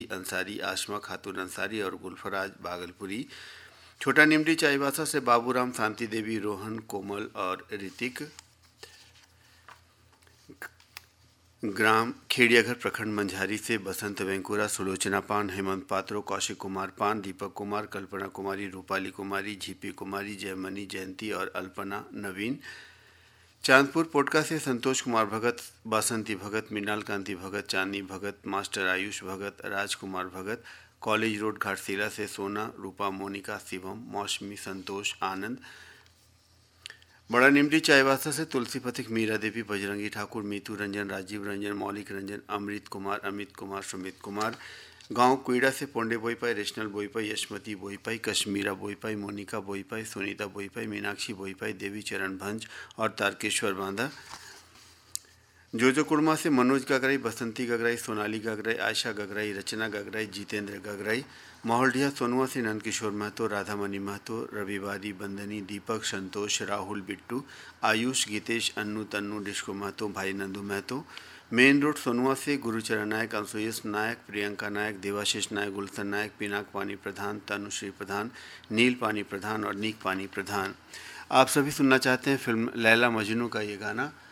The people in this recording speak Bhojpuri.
अंसारी, आशमा खातून अंसारी और गुलफराज भागलपुरी। छोटा निमटी चाईबासा से बाबूराम, शांति देवी, रोहन, कोमल और ऋतिक। ग्राम खेड़ियाघर प्रखंड मंझारी से बसंत वेंकुरा, सुलोचना पान, हेमंत पात्रो, कौशिक कुमार पान, दीपक कुमार, कल्पना कुमारी, रूपाली कुमारी, झीपी कुमारी, जयमनी, जयंती और अल्पना नवीन। चांदपुर पोटका से संतोष कुमार भगत, बासंती भगत, मृणाल कांति भगत, चांदनी भगत, मास्टर आयुष भगत, राजकुमार भगत। कॉलेज रोड घाटशिला से सोना, रूपा, मोनिका, शिवम, मौसमी, संतोष, आनंद। बड़ा निमटी चाईबासा से तुलसी पथिक, मीरा देवी, बजरंगी ठाकुर, मीतू रंजन, राजीव रंजन, मौलिक रंजन, अमृत कुमार, अमित कुमार, सुमित कुमार। गांव कुईड़ा से पोंडे बोईपाई, रेशनल बोईपाई, यशमती बोईपाई, कश्मीरा बोईपाई, मोनिका बोईपाई, सुनीता बोईपाई, मीनाक्षी बोईपाई, देवी चरण भंज और तारकेश्वर बांधा। जोजो कुड़मा से मनोज गगराई, बसंती गगराई, सोनाली गगराई, आयशा गगराई, रचना गगराई, जितेंद्र गगराई। माहौलडिया सोनुआ से नंदकिशोर महतो, राधामणि महतो, रविवारी, बंदनी, दीपक, संतोष, राहुल, बिट्टू, आयुष, गीतेश, अन्नू, तन्नू, डिस्को महतो, भाई नंदू महतो। मेन रोड सोनुआ से गुरुचरण नायक, अंशुयश नायक, प्रियंका नायक, देवाशीष नायक, गुलशन नायक, पिनाक पानी प्रधान, तनुश्री प्रधान, नील पानी प्रधान और नीक पानी प्रधान। आप सभी सुनना चाहते हैं फिल्म लैला मजनू का ये गाना।